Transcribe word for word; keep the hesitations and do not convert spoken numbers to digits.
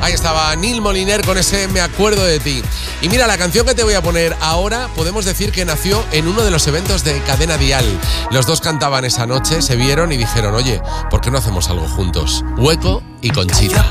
Ahí estaba Neil Moliner con ese Me acuerdo de ti. Y mira, la canción que te voy a poner ahora podemos decir que nació en uno de los eventos de Cadena Dial. Los dos cantaban esa noche, se vieron y dijeron, oye, ¿por qué no hacemos algo juntos? Hueco y Conchita.